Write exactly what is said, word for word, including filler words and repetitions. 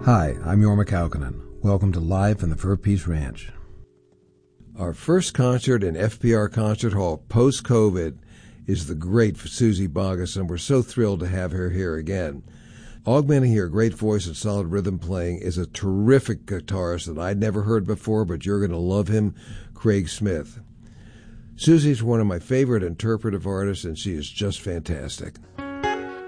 Hi, I'm Jorma Kaukonen. Welcome to Live from the Fur Peace Ranch. Our first concert in F P R Concert Hall post-COVID is the great Suzy Bogguss, and we're so thrilled to have her here again. Augmenting her great voice and solid rhythm playing is a terrific guitarist that I'd never heard before, but you're going to love him, Craig Smith. Suzy's one of my favorite interpretive artists, and she is just fantastic.